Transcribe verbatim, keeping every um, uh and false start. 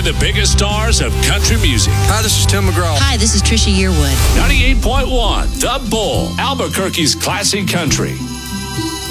the biggest stars of country music. Hi, this is Tim McGraw. Hi, this is Trisha Yearwood. ninety-eight point one The Bull, Albuquerque's classic country.